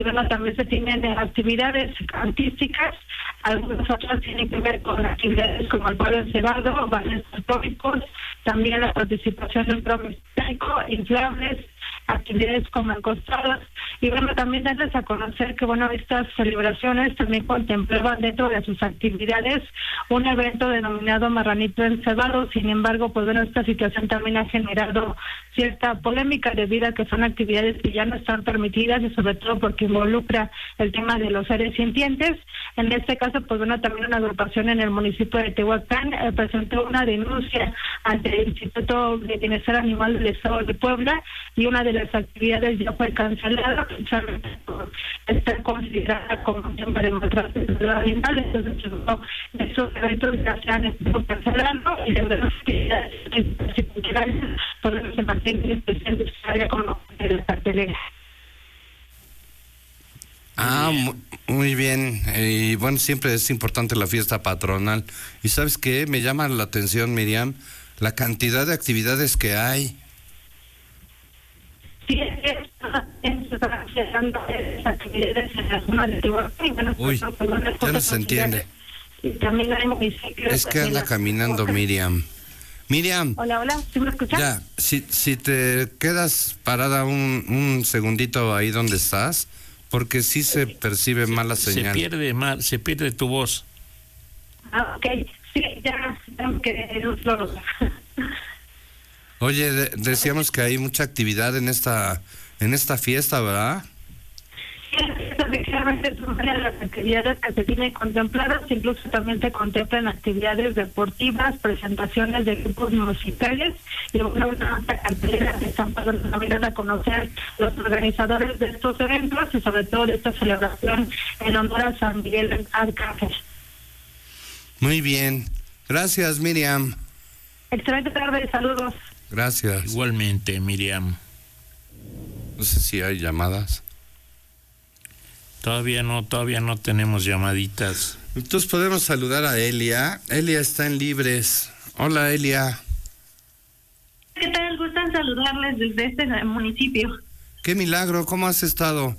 bueno, también se tienen actividades artísticas, algunas otras tienen que ver con actividades como el palo encebado, bailes folclóricos, también la participación en programa histórico, inflables, actividades como encostadas, y bueno, también darles a conocer que bueno, estas celebraciones también contemplaban dentro de sus actividades un evento denominado Marranito Encebado. Sin embargo, pues bueno, esta situación también ha generado cierta polémica debido a que son actividades que ya no están permitidas y sobre todo porque involucra el tema de los seres sintientes. En este caso, pues bueno, también una agrupación en el municipio de Tehuacán presentó una denuncia ante el Instituto de Bienestar Animal del Estado de Puebla, y una de las actividades ya fue cancelada precisamente por estar considerada como un tema de maltrato de los animales. Entonces, no, esos eventos ya se han estado cancelando y de verdad que pues se mantiene especial área como de la cartelera. Muy bien. Y bueno, siempre es importante la fiesta patronal. ¿Y sabes qué? Me llama la atención, Miriam, la cantidad de actividades que hay. Sí, uy, ya no se entiende. Es que anda caminando Miriam. Miriam. Hola, ¿sí me escuchas? Ya, si te quedas parada un segundito ahí donde estás, porque sí se percibe mal la señal. Se pierde tu voz. Ok, sí, ya tengo que Oye, decíamos que hay mucha actividad en esta fiesta, ¿verdad? Sí, efectivamente son varias las actividades que se tienen contempladas, incluso también se contemplan actividades deportivas, presentaciones de grupos musicales, y una cartelera que están pasando a conocer los organizadores de estos eventos y sobre todo de esta celebración en honor a San Miguel Arcángel. Muy bien, gracias Miriam. Excelente tarde, saludos. Gracias. Igualmente, Miriam. No sé si hay llamadas. Todavía no tenemos llamaditas. Entonces podemos saludar a Elia. Elia está en Libres. Hola, Elia. ¿Qué tal? Gustan saludarles desde este municipio. Qué milagro, ¿cómo has estado?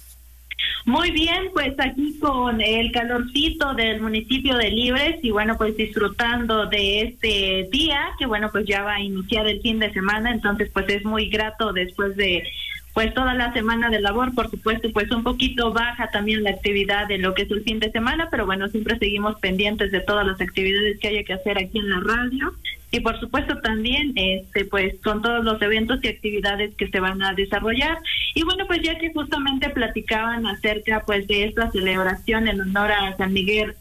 Muy bien, pues aquí con el calorcito del municipio de Libres y bueno, pues disfrutando de este día, que bueno, pues ya va a iniciar el fin de semana, entonces pues es muy grato después de pues toda la semana de labor, por supuesto, pues un poquito baja también la actividad de lo que es el fin de semana, pero bueno, siempre seguimos pendientes de todas las actividades que haya que hacer aquí en la radio. Y por supuesto también pues con todos los eventos y actividades que se van a desarrollar. Y bueno, pues ya que justamente platicaban acerca pues de esta celebración en honor a San Miguel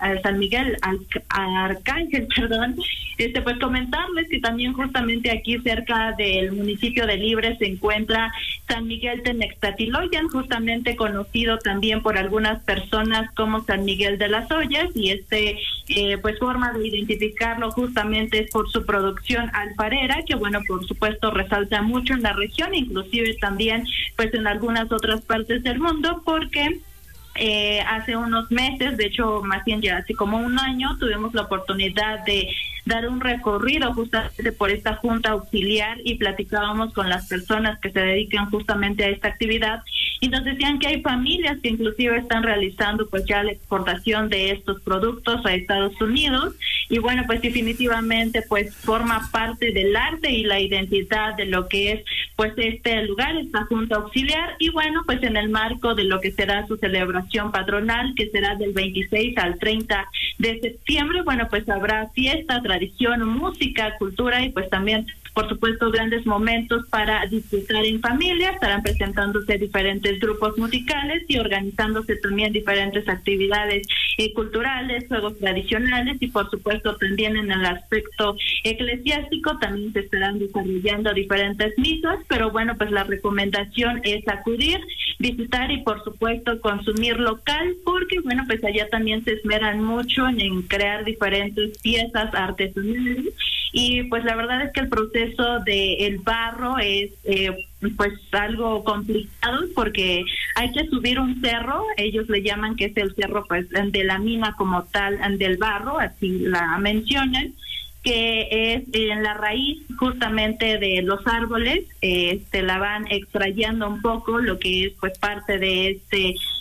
Arcángel, pues comentarles que también justamente aquí cerca del municipio de Libres se encuentra San Miguel Tenextatiloyan, justamente conocido también por algunas personas como San Miguel de las Ollas, y pues forma de identificarlo justamente es por su producción alfarera, que bueno, por supuesto resalta mucho en la región, inclusive también pues en algunas otras partes del mundo, porque hace unos meses, de hecho más bien ya hace como un año, tuvimos la oportunidad de dar un recorrido justamente por esta junta auxiliar y platicábamos con las personas que se dedican justamente a esta actividad y nos decían que hay familias que inclusive están realizando pues ya la exportación de estos productos a Estados Unidos y bueno, pues definitivamente pues forma parte del arte y la identidad de lo que es pues este lugar, esta junta auxiliar, y bueno, pues en el marco de lo que será su celebración patronal, que será del 26 al 30 de septiembre, bueno, pues habrá fiesta, tradición, música, cultura y pues también, por supuesto, grandes momentos para disfrutar en familia. Estarán presentándose diferentes grupos musicales y organizándose también diferentes actividades culturales, juegos tradicionales y por supuesto también en el aspecto eclesiástico también se estarán desarrollando diferentes misas, pero bueno, pues la recomendación es acudir, visitar y por supuesto consumir local, porque bueno, pues allá también se esmeran mucho en crear diferentes piezas artesanales y pues la verdad es que el proceso de el barro es pues algo complicado porque hay que subir un cerro, ellos le llaman que es el cerro pues de la mina como tal del barro, así la mencionan, que es en la raíz justamente de los árboles, la van extrayendo un poco, lo que es pues parte de